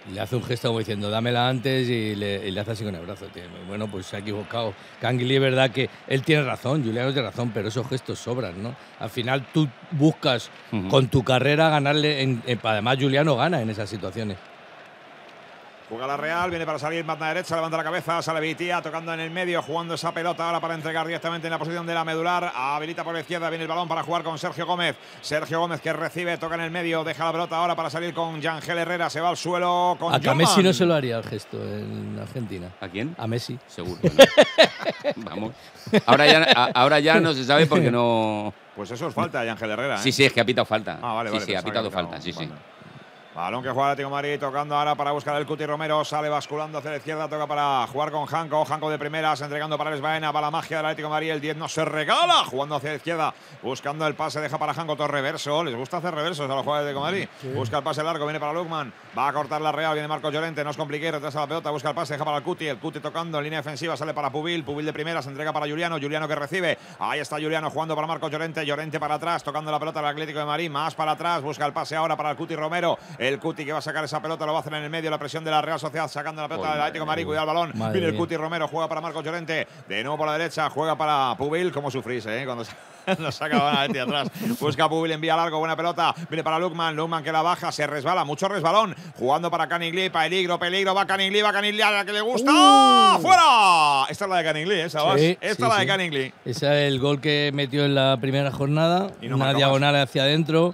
Y le hace un gesto como diciendo, dámela antes, y le hace así con el brazo. Tío. Bueno, pues se ha equivocado. Canguilí es verdad que él tiene razón, Juliano tiene razón, pero esos gestos sobran, ¿no? Al final tú buscas con tu carrera ganarle, además Juliano gana en esas situaciones. Juega la Real, viene para salir, banda derecha, levanta la cabeza, sale Vitía, tocando en el medio, jugando esa pelota ahora para entregar directamente en la posición de la medular. Habilita por la izquierda, viene el balón para jugar con Sergio Gómez. Sergio Gómez que recibe, toca en el medio, deja la pelota ahora para salir con Yangel Herrera, se va al suelo con A Messi no se lo haría el gesto en Argentina. ¿A quién? A Messi. Seguro. Vamos. Ahora ya no se sabe porque no. Pues eso es falta, Yangel Herrera. ¿eh? Sí, es que ha pitado falta. Vale, sí, ha pitado falta, sí. Balón que juega Atlético de Madrid, tocando ahora para buscar el Cuti Romero, sale basculando hacia la izquierda, toca para jugar con Janko de primeras, entregando para Alex Baena, para la magia del Atlético de Madrid, el 10 no se regala, jugando hacia la izquierda, buscando el pase, deja para Janko, todo reverso, les gusta hacer reversos a los jugadores de Atlético de Madrid, sí. Busca el pase largo, viene para Lukman, va a cortar la Real, viene Marcos Llorente, no os compliquéis, retrasa la pelota, busca el pase, deja para el Cuti tocando en línea defensiva, sale para Pubil de primeras, entrega para Juliano que recibe, ahí está Juliano jugando para Marcos Llorente para atrás, tocando la pelota al Atlético de Madrid, más para atrás, busca el pase ahora para el Cuti Romero, el Cuti que va a sacar esa pelota, lo va a hacer en el medio, la presión de la Real Sociedad, sacando la pelota del Atlético de Madrid, cuidado el balón, viene el Cuti Romero, juega para Marcos Llorente, de nuevo por la derecha, juega para Pubil, como sufrís, cuando nos saca la Leti atrás, busca a Pubil, envía largo, buena pelota, viene para Lukman que la baja, se resbala, mucho resbalón, jugando para Canigli, peligro, va Canigli, a la que le gusta, ¡fuera! Esta es la de Canigli, esta es la de Canigli. Ese es el gol que metió en la primera jornada, una diagonal hacia adentro,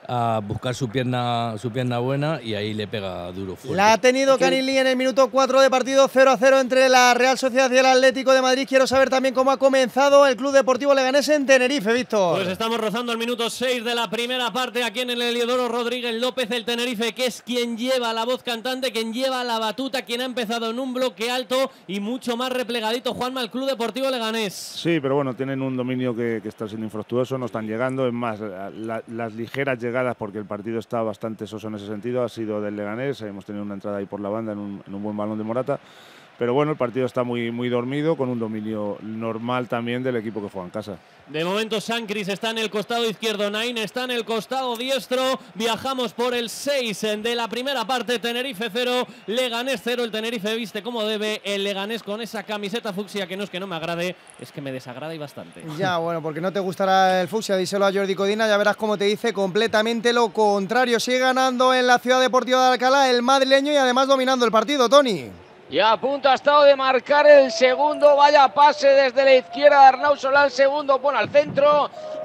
a buscar su pierna buena y ahí le pega duro fuerte. La ha tenido Canigli en el minuto 4 de partido, 0-0 entre la Real Sociedad y el Atlético de Madrid. Quiero saber también cómo ha comenzado el Club Deportivo Leganés en Tenerife, Víctor. Pues estamos rozando el minuto 6 de la primera parte aquí en el Heliodoro Rodríguez López, el Tenerife, que es quien lleva la voz cantante, quien lleva la batuta, quien ha empezado en un bloque alto y mucho más replegadito, Juanma, el Club Deportivo Leganés. Sí, pero bueno, tienen un dominio que está siendo infructuoso, no están llegando, es más, las ligeras llegadas, porque el partido está bastante soso en ese sentido, ha sido del Leganés, hemos tenido una entrada ahí por la banda en un buen balón de Morata, pero bueno, el partido está muy dormido, con un dominio normal también del equipo que juega en casa. De momento Sancris está en el costado izquierdo, Naín está en el costado diestro, viajamos por el 6 de la primera parte, Tenerife 0, Leganés 0, el Tenerife viste como debe, el Leganés con esa camiseta fucsia que no es que no me agrade, es que me desagrada y bastante. Ya, bueno, porque no te gustará el fucsia, díselo a Jordi Codina, ya verás cómo te dice completamente lo contrario. Sigue ganando en la Ciudad Deportiva de Alcalá el madrileño y además dominando el partido, Toni. Y a punto ha estado de marcar el segundo, vaya pase desde la izquierda de Arnau Solá, el segundo pone al centro,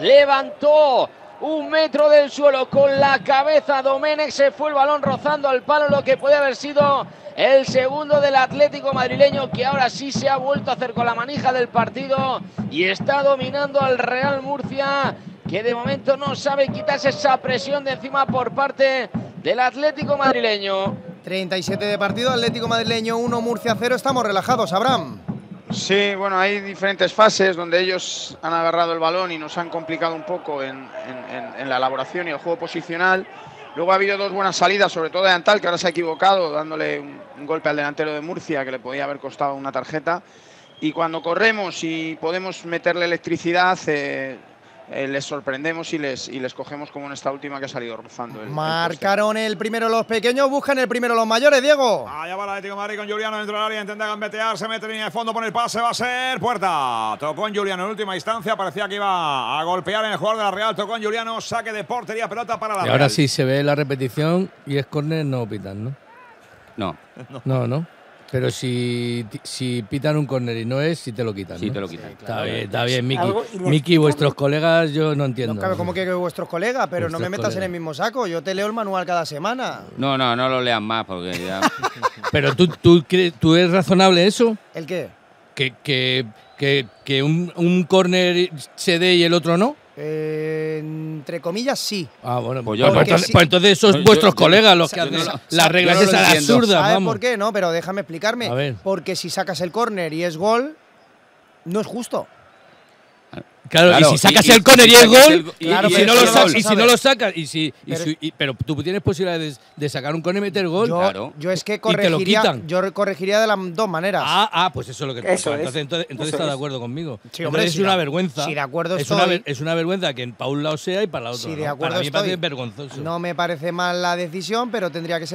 levantó 1 metro del suelo con la cabeza Domenech, se fue el balón rozando al palo, lo que puede haber sido el segundo del Atlético madrileño, que ahora sí se ha vuelto a hacer con la manija del partido y está dominando al Real Murcia, que de momento no sabe quitarse esa presión de encima por parte del Atlético madrileño. 37 de partido, Atlético madrileño 1, Murcia 0. Estamos relajados, Abraham. Sí, bueno, hay diferentes fases donde ellos han agarrado el balón y nos han complicado un poco en la elaboración y el juego posicional. Luego ha habido 2 buenas salidas, sobre todo de Antal, que ahora se ha equivocado, dándole un golpe al delantero de Murcia, que le podía haber costado una tarjeta. Y cuando corremos y podemos meterle electricidad, les sorprendemos y les cogemos, como en esta última que ha salido rozando. Marcaron el primero los pequeños, buscan el primero los mayores, Diego. Allá va el Atlético de Madrid con Juliano dentro del área, intenta gambetear, se mete en línea de fondo, pone el pase, va a ser puerta. Tocó en Juliano en última instancia, parecía que iba a golpear en el jugador de la Real, tocó en Juliano, saque de portería, pelota para la Real. Y ahora sí se ve la repetición y es córner, no pitan, ¿no? No. Pero si pitan un córner y no es, sí te lo quitan. Sí, ¿no? te lo quitan. Está bien, Miki. Miki, vuestros colegas, yo no entiendo. No cabe como que vuestros colegas, pero no me metas en el mismo saco. Yo te leo el manual cada semana. No lo lean más porque ya. Pero ¿tú eres razonable eso? ¿El qué? Que un córner se dé y el otro no. Entre comillas, sí. Ah, bueno, pues entonces son vuestros colegas los que hacen las reglas esas absurdas. ¿Sabes por qué? No, pero déjame explicarme. A ver. Porque si sacas el córner y es gol, no es justo. Claro, y si sacas el córner y es gol, claro, y si no lo sacas, pero tú tienes posibilidades de sacar un córner y meter gol. Yo es que corregiría de las 2 maneras. Pues eso es lo que entonces está de acuerdo conmigo. Sí, hombre, es una vergüenza. Si de acuerdo estoy. Es una vergüenza que para un lado sea y para el otro. Si de acuerdo para mí me estoy, parece vergonzoso. No me parece mal la decisión, pero tendría que ser